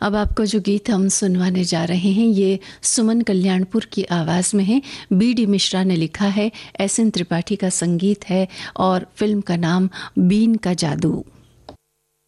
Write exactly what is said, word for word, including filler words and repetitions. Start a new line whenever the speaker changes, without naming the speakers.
अब आपको जो गीत हम सुनवाने जा रहे हैं ये सुमन कल्याणपुर की आवाज़ में है। बी डी मिश्रा ने लिखा है, एस एन त्रिपाठी का संगीत है और फिल्म का नाम बीन का जादू।